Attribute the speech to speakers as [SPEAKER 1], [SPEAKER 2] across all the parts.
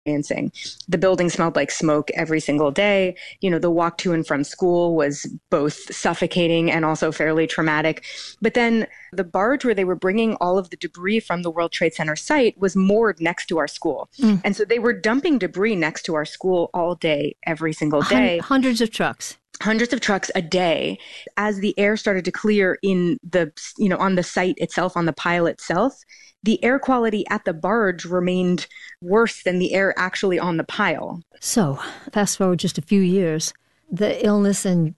[SPEAKER 1] experiencing. The building smelled like smoke every single day. The walk to and from school was both suffocating and also fairly traumatic. But then the barge where they were bringing all of the debris from the World Trade Center site was moored next to our school. And so they were dumping debris next to our school all day, every single day.
[SPEAKER 2] Hundreds of trucks
[SPEAKER 1] A day. As the air started to clear on the site itself, on the pile itself, the air quality at the barge remained worse than the air actually on the pile.
[SPEAKER 2] So, fast forward just a few years, the illness and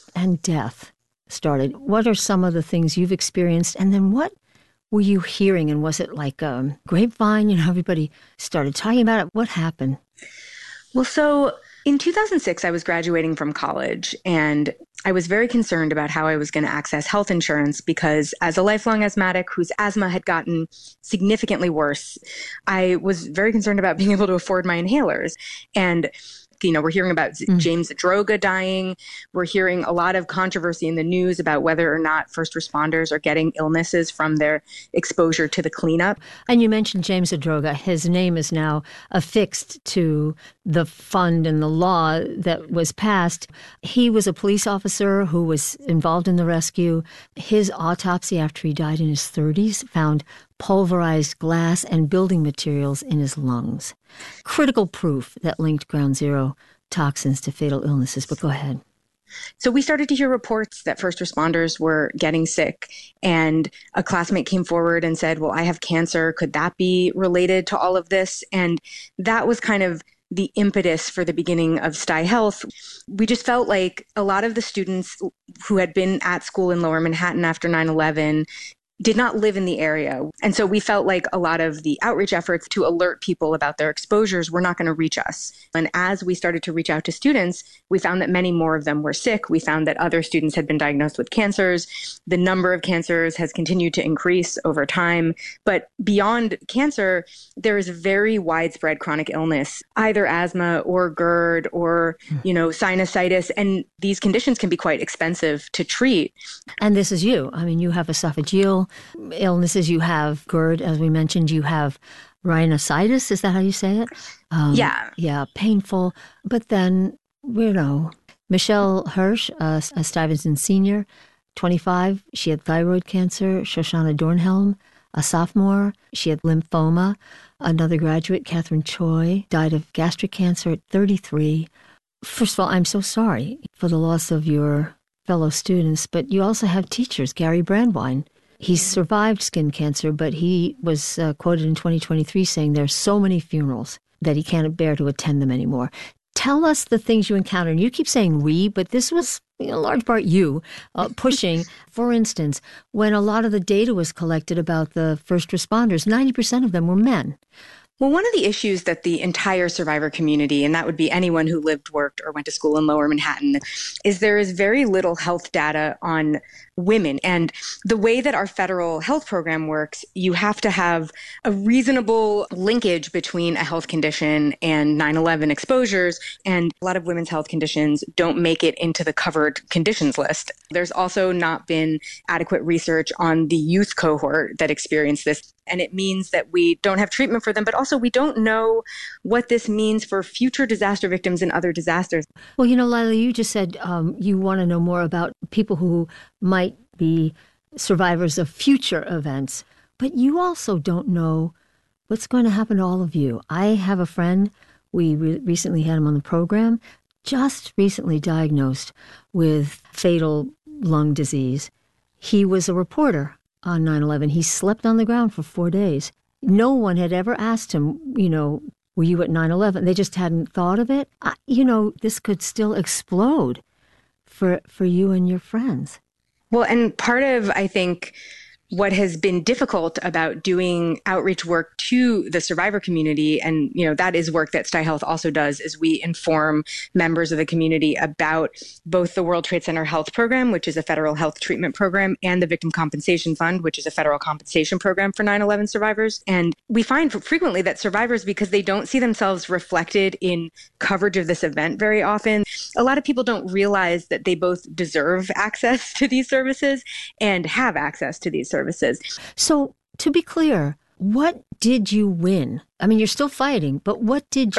[SPEAKER 2] death started. What are some of the things you've experienced? And then what were you hearing? And was it like a grapevine? Everybody started talking about it. What happened?
[SPEAKER 1] Well, so in 2006, I was graduating from college, and I was very concerned about how I was going to access health insurance because as a lifelong asthmatic whose asthma had gotten significantly worse, I was very concerned about being able to afford my inhalers. And we're hearing about James Zadroga dying. We're hearing a lot of controversy in the news about whether or not first responders are getting illnesses from their exposure to the cleanup.
[SPEAKER 2] And you mentioned James Zadroga. His name is now affixed to the fund and the law that was passed. He was a police officer who was involved in the rescue. His autopsy after he died in his 30s found pulverized glass and building materials in his lungs. Critical proof that linked Ground Zero toxins to fatal illnesses. But go ahead.
[SPEAKER 1] So we started to hear reports that first responders were getting sick, and a classmate came forward and said, well, I have cancer. Could that be related to all of this? And that was kind of the impetus for the beginning of Stye Health. We just felt like a lot of the students who had been at school in Lower Manhattan after 9/11 did not live in the area. And so we felt like a lot of the outreach efforts to alert people about their exposures were not going to reach us. And as we started to reach out to students, we found that many more of them were sick. We found that other students had been diagnosed with cancers. The number of cancers has continued to increase over time. But beyond cancer, there is very widespread chronic illness, either asthma or GERD or, sinusitis. And these conditions can be quite expensive to treat.
[SPEAKER 2] And this is you. I mean, you have esophageal illnesses, you have GERD, as we mentioned, you have rhinosinusitis. Is that how you say it?
[SPEAKER 1] Yeah.
[SPEAKER 2] Yeah, painful. But then, Michelle Hirsch, a Stuyvesant senior, 25, she had thyroid cancer. Shoshana Dornhelm, a sophomore, she had lymphoma. Another graduate, Catherine Choi, died of gastric cancer at 33. First of all, I'm so sorry for the loss of your fellow students, but you also have teachers, Gary Brandwine. He survived skin cancer, but he was quoted in 2023 saying there's so many funerals that he can't bear to attend them anymore. Tell us the things you encountered. And you keep saying we, but this was in large part you pushing. For instance, when a lot of the data was collected about the first responders, 90% of them were men.
[SPEAKER 1] Well, one of the issues that the entire survivor community, and that would be anyone who lived, worked, or went to school in Lower Manhattan, is there is very little health data on women. And the way that our federal health program works, you have to have a reasonable linkage between a health condition and 9/11 exposures. And a lot of women's health conditions don't make it into the covered conditions list. There's also not been adequate research on the youth cohort that experienced this. And it means that we don't have treatment for them, but also we don't know what this means for future disaster victims and other disasters.
[SPEAKER 2] Well, Lila, you just said you want to know more about people who might be survivors of future events, but you also don't know what's going to happen to all of you. I have a friend, we recently had him on the program, just recently diagnosed with fatal lung disease. He was a reporter on 9/11. He slept on the ground for 4 days. No one had ever asked him, were you at 9/11? They just hadn't thought of it. This could still explode for you and your friends.
[SPEAKER 1] Well, and part of, I think, what has been difficult about doing outreach work to the survivor community, and that is work that Stye Health also does, is we inform members of the community about both the World Trade Center Health Program, which is a federal health treatment program, and the Victim Compensation Fund, which is a federal compensation program for 9/11 survivors. And we find frequently that survivors, because they don't see themselves reflected in coverage of this event very often, a lot of people don't realize that they both deserve access to these services and have access to these services.
[SPEAKER 2] So, to be clear, What did you win? I mean, you're still fighting, but what did